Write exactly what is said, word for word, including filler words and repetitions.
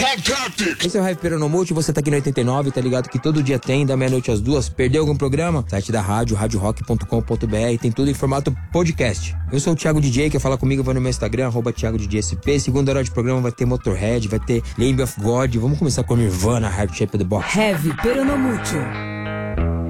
Esse é o Heavy Peronomulti, você tá aqui no oitenta e nove, tá ligado que todo dia tem, da meia-noite às duas. Perdeu algum programa? Site da rádio, rádio rock ponto com ponto b r, tem tudo em formato podcast. Eu sou o Thiago D J, quer falar comigo, vai no meu Instagram, arroba Thiago D J S P. Segunda hora de programa vai ter Motorhead, vai ter Lamb of God. Vamos começar com Nirvana, Hard Shape of the Box. Heavy Peronomulti.